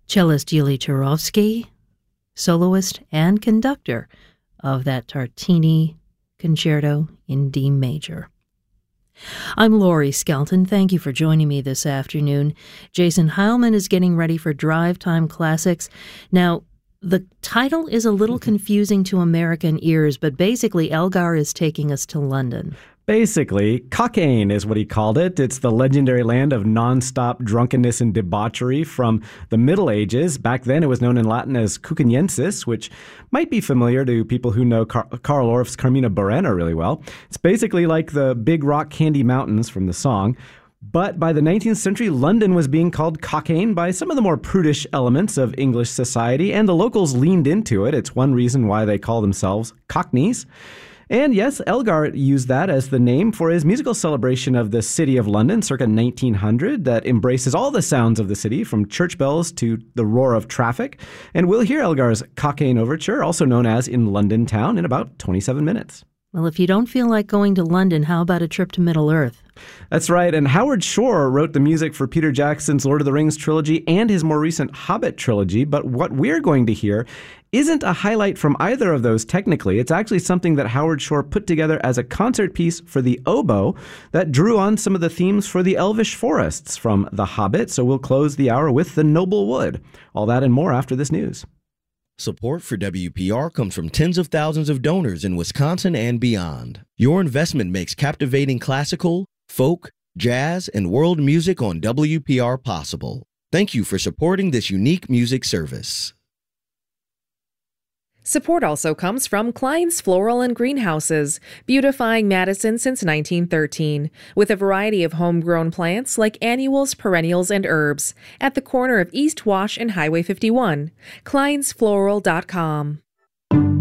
cellist Yuli Turovsky, soloist and conductor of that Tartini Concerto in D major. I'm Laurie Skelton. Thank you for joining me this afternoon. Jason Heilman is getting ready for Drive Time Classics. Now, the title is a little confusing to American ears, but basically Elgar is taking us to London. Basically, Cockaigne is what he called it. It's the legendary land of nonstop drunkenness and debauchery from the Middle Ages. Back then, it was known in Latin as Cucaniensis, which might be familiar to people who know Carl Orff's Carmina Burana really well. It's basically like the Big Rock Candy Mountains from the song. But by the 19th century, London was being called Cockaigne by some of the more prudish elements of English society, and the locals leaned into it. It's one reason why they call themselves Cockneys. And yes, Elgar used that as the name for his musical celebration of the city of London circa 1900 that embraces all the sounds of the city, from church bells to the roar of traffic. And we'll hear Elgar's Cockaigne Overture, also known as In London Town, in about 27 minutes. Well, if you don't feel like going to London, how about a trip to Middle-earth? That's right, and Howard Shore wrote the music for Peter Jackson's Lord of the Rings trilogy and his more recent Hobbit trilogy, but what we're going to hear isn't a highlight from either of those technically. It's actually something that Howard Shore put together as a concert piece for the oboe that drew on some of the themes for the elvish forests from The Hobbit, so we'll close the hour with The Noble Wood. All that and more after this news. Support for WPR comes from tens of thousands of donors in Wisconsin and beyond. Your investment makes captivating classical, folk, jazz, and world music on WPR possible. Thank you for supporting this unique music service. Support also comes from Klein's Floral and Greenhouses, beautifying Madison since 1913, with a variety of homegrown plants like annuals, perennials, and herbs, at the corner of East Wash and Highway 51. KleinsFloral.com.